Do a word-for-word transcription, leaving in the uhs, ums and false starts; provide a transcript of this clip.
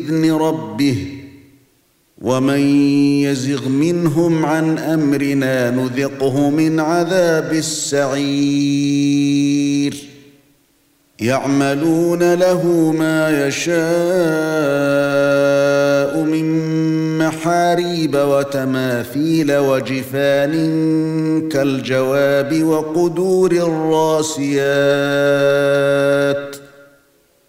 بإذن ربه ومن يزغ منهم عن أمرنا نذقه من عذاب السعير يعملون له ما يشاء من محاريب وتماثيل وجفان كالجواب وقدور الراسيات